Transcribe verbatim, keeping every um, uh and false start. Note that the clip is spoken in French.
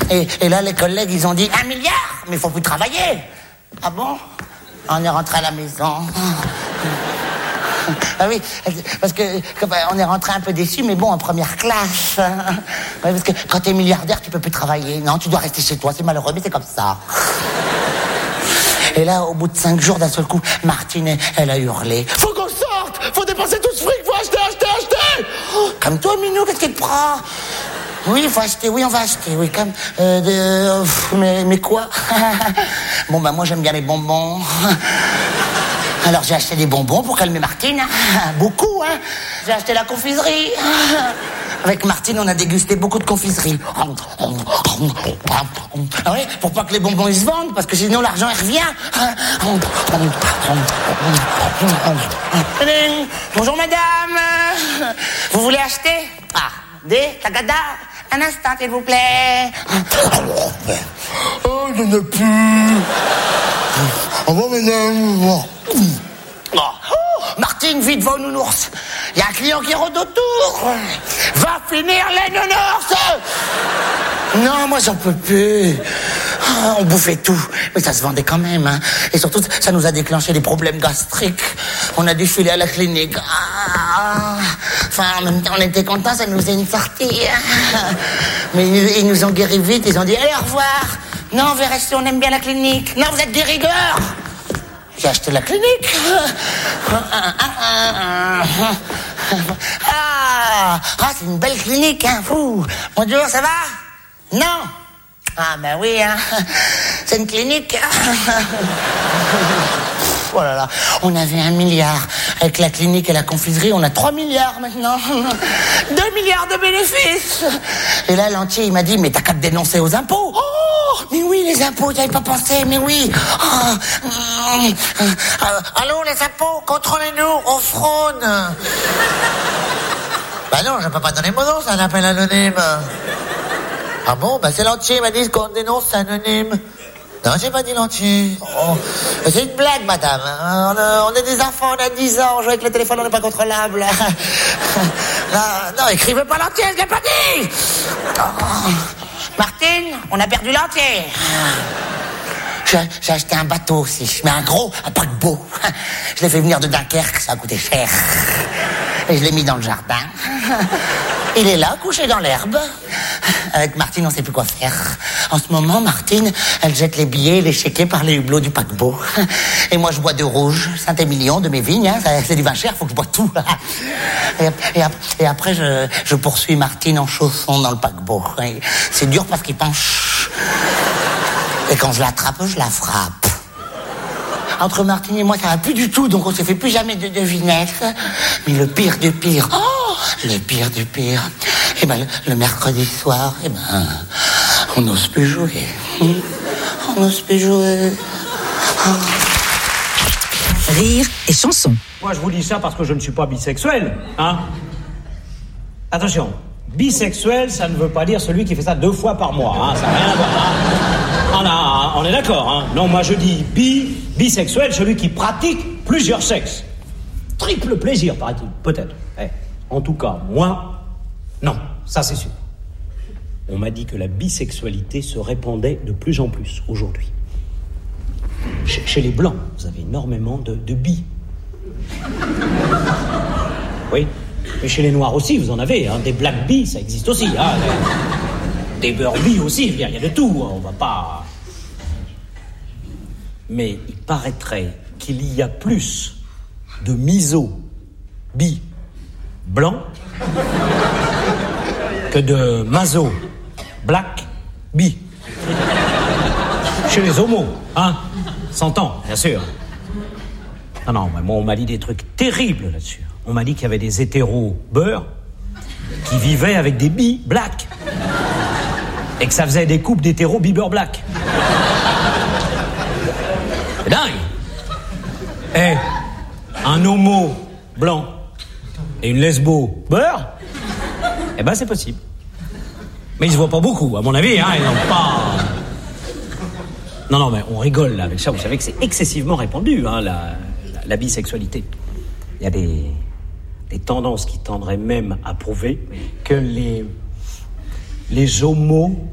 Et, et là, les collègues, ils ont dit un milliard, mais il faut plus travailler. Ah bon? On est rentré à la maison. Ah oui, parce que on est rentré un peu déçus, mais bon, en première classe. Ouais, parce que quand t'es milliardaire, tu peux plus travailler. Non, tu dois rester chez toi, c'est malheureux, mais c'est comme ça. Et là, au bout de cinq jours, d'un seul coup, Martine, elle a hurlé. Faut qu'on sorte! Faut dépenser tout ce fric! Faut acheter, acheter, acheter! Oh, comme toi, Minou, qu'est-ce qu'il te prend? Oui, il faut acheter, oui, on va acheter, oui, comme... Euh, de, euh, mais, mais quoi? Bon, bah, moi, j'aime bien les bonbons. Alors, j'ai acheté des bonbons pour calmer Martine. Beaucoup, hein. J'ai acheté la confiserie. Avec Martine, on a dégusté beaucoup de confiserie. Ah oui, pour pas que les bonbons ils se vendent, parce que sinon l'argent il revient. Bonjour madame. Vous voulez acheter? Ah, des tagada. Un instant, s'il vous plaît. Oh, il n'y en a plus. Au revoir, madame. Oh, Martine, vite, va au nounours. Il y a un client qui rôde autour. Va finir les nounours. Non, moi, j'en peux plus. Oh, on bouffait tout. Mais ça se vendait quand même, hein. Et surtout, ça nous a déclenché des problèmes gastriques. On a dû filer à la clinique. Ah. Enfin, en même temps, on était contents, ça nous faisait une sortie. Mais ils, ils nous ont guéris vite. Ils ont dit, allez, au revoir. Non, on veut rester, on aime bien la clinique. Non, vous êtes des rigueurs. J'ai acheté la clinique. Ah, ah c'est une belle clinique, hein. Fou. Bonjour, ça va? Non. Ah, ben oui, hein. C'est une clinique. Oh là là, on avait un milliard. Avec la clinique et la confiserie, on a trois milliards maintenant. Deux milliards de bénéfices. Et là, l'entier, il m'a dit, mais t'as qu'à te dénoncer aux impôts. Oh, mais oui, les impôts, j'avais pas pensé, mais oui. Oh, euh, euh, allô, les impôts, contrôlez-nous, on fraude. Bah non, je peux pas donner mon nom, c'est un appel anonyme. Ah bon, bah c'est l'entier, il m'a dit qu'on dénonce, c'est anonyme. Non, j'ai pas dit l'entier. Oh, c'est une blague, madame. On, a, on est des enfants, on a dix ans, on joue avec le téléphone, on n'est pas contrôlable. Non, non, écrivez pas l'entier, je l'ai pas dit. Oh. Martine, on a perdu l'entier. J'ai, j'ai acheté un bateau aussi, mais un gros, un paquebot. Je l'ai fait venir de Dunkerque, ça a coûté cher. Et je l'ai mis dans le jardin. Il est là, couché dans l'herbe. Avec Martine, on sait plus quoi faire. En ce moment, Martine, elle jette les billets, les chéquets par les hublots du paquebot. Et moi, je bois de rouge, Saint-Émilion, de mes vignes. Hein. C'est du vin cher, faut que je bois tout. Et, et, et après, je, je poursuis Martine en chaussons dans le paquebot. Et c'est dur parce qu'il penche. Et quand je l'attrape, je la frappe. Entre Martine et moi, ça va plus du tout, donc on se fait plus jamais de devinettes. Mais le pire du pire, oh, le pire du pire, eh ben, le, le mercredi soir, eh ben, on n'ose plus jouer. On n'ose plus jouer. Oh. Rire et chanson. Moi, je vous dis ça parce que je ne suis pas bisexuel, hein. Attention, bisexuel, ça ne veut pas dire celui qui fait ça deux fois par mois, hein. Ça n'a rien à voir, hein. On, a, on est d'accord, hein. Non, moi je dis bi, bisexuel, celui qui pratique plusieurs sexes. Triple plaisir, paraît-il, peut-être. Eh, en tout cas, moi, non, ça c'est sûr. On m'a dit que la bisexualité se répandait de plus en plus aujourd'hui. Chez, chez les Blancs, vous avez énormément de, de bi. Oui, mais chez les Noirs aussi, vous en avez, hein. Des black bi, ça existe aussi, hein. Des beurre bi aussi, il y a de tout, hein. On va pas... Mais il paraîtrait qu'il y a plus de miso bi blanc que de maso black bi. Chez les homos, hein, s'entend, bien sûr. Non, non, mais moi on m'a dit des trucs terribles là-dessus. On m'a dit qu'il y avait des hétéros beurre qui vivaient avec des bi black. Et que ça faisait des couples d'hétéros bi beurre black. C'est dingue. Eh, un homo blanc et une lesbo beurre, eh ben c'est possible. Mais ils se voient pas beaucoup, à mon avis, hein, ils n'ont pas... Non, non, mais on rigole là avec ça, vous savez que c'est excessivement répandu, hein, la, la, la bisexualité. Il y a des, des tendances qui tendraient même à prouver que les, les homos